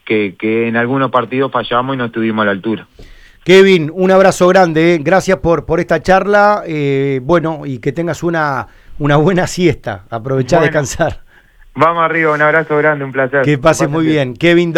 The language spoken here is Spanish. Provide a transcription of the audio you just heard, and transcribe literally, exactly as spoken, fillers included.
que, que en algunos partidos fallamos y no estuvimos a la altura. Kevin, un abrazo grande, ¿eh? Gracias por, por esta charla, eh, bueno, y que tengas una, una buena siesta, aprovechá a Bueno, descansar. Vamos arriba, un abrazo grande, un placer. Que pases muy bien. Kevin